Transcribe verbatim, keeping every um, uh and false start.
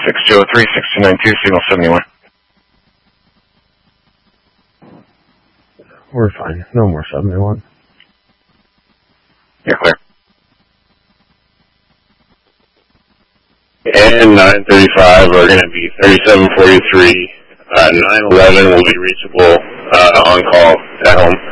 six two zero three, six two nine two, signal seventy-one. We're fine. No more seventy-one. You're clear. And nine thirty-five are going to be thirty-seven forty-three. Uh, nine eleven will be reachable uh, on call at home.